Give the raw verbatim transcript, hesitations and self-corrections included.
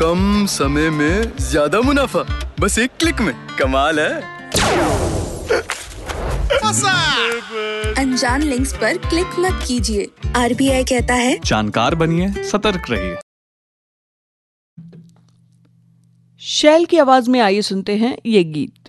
कम समय में ज्यादा मुनाफा, बस एक क्लिक में। कमाल है। अनजान लिंक्स पर क्लिक मत कीजिए। आर बी आई कहता है जानकार बनिए, सतर्क रहिए। शैल की आवाज में आइए सुनते हैं ये गीत।